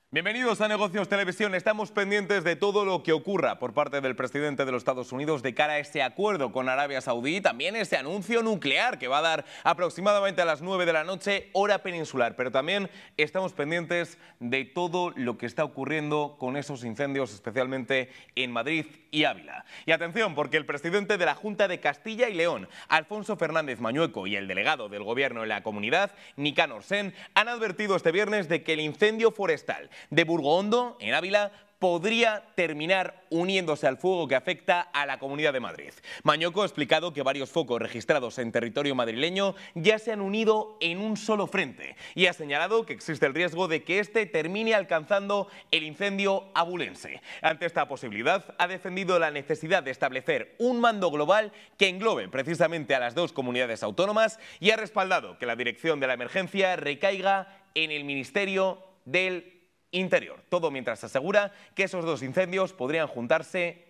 Bienvenidos a Negocios Televisión. Estamos pendientes de todo lo que ocurra por parte del presidente de los Estados Unidos de cara a ese acuerdo con Arabia Saudí, también ese anuncio nuclear que va a dar aproximadamente a las 9 de la noche, hora peninsular. Pero también estamos pendientes de todo lo que está ocurriendo con esos incendios, especialmente en Madrid y Ávila. Y atención, porque el presidente de la Junta de Castilla y León, Alfonso Fernández Mañueco, y el delegado del Gobierno en la comunidad, Nicanor Sen, han advertido este viernes de que el incendio forestal de Burgohondo, en Ávila, podría terminar uniéndose al fuego que afecta a la Comunidad de Madrid. Mañueco ha explicado que varios focos registrados en territorio madrileño ya se han unido en un solo frente y ha señalado que existe el riesgo de que este termine alcanzando el incendio abulense. Ante esta posibilidad, ha defendido la necesidad de establecer un mando global que englobe precisamente a las dos comunidades autónomas y ha respaldado que la dirección de la emergencia recaiga en el Ministerio del Interior. Todo mientras asegura que esos dos incendios podrían juntarse